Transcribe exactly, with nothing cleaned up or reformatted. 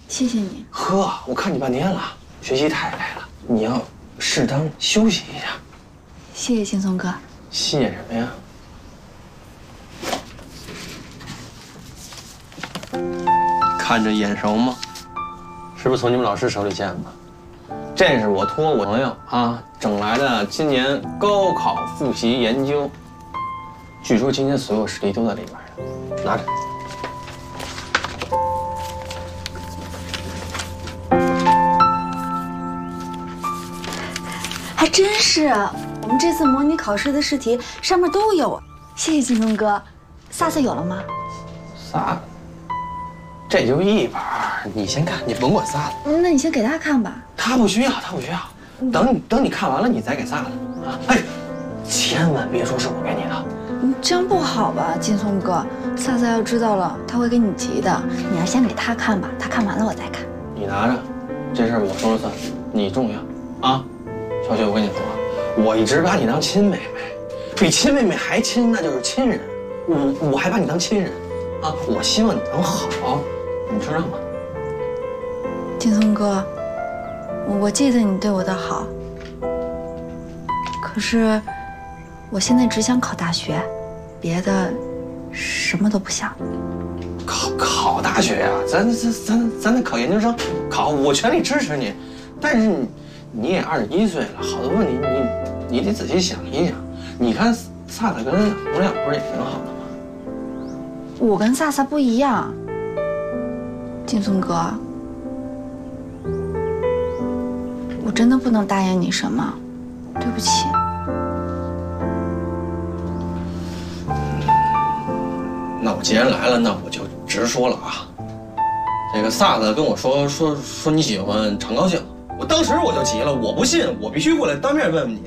谢谢你。 呵，我看你半天了，学习太累了，你要适当休息一下。 谢谢劲松哥。 谢什么呀？看着眼熟吗？是不是从你们老师手里见的？这是我托我朋友啊整来的今年高考复习研究，据说今年所有试题都在里边呢。拿着。 还真是，我们这次模拟考试的试题上面都有。谢谢劲松哥。萨萨有了吗？ 仨，这就一本，你先看，你甭管仨的。 那你先给他看吧。 他不需要，他不需要。等你等你看完了，你再给仨的啊！哎，千万别说是我给你的。 你这样不好吧，劲松哥？萨萨要知道了，他会给你急的。你要先给他看吧，他看完了我再看。 你拿着，这事儿我说了算，你重要啊！小雪，我跟你说，我一直把你当亲妹妹，比亲妹妹还亲，那就是亲人。我我还把你当亲人，啊！我希望你能好，你知道吗？ 劲松哥，我记得你对我的好，可是我现在只想考大学，别的什么都不想。 考考大学呀、啊，咱咱咱咱得考研究生，考我全力支持你。但是你你也二十一岁了，好多问题你你得仔细想一想。你看萨萨跟洪亮不是也挺好的吗？ 我跟萨萨不一样，劲松哥，我真的不能答应你什么，对不起。 那我既然来了，那我就直说了啊。这个萨萨跟我说说说你喜欢常高兴，我当时我就急了，我不信，我必须过来当面问问你。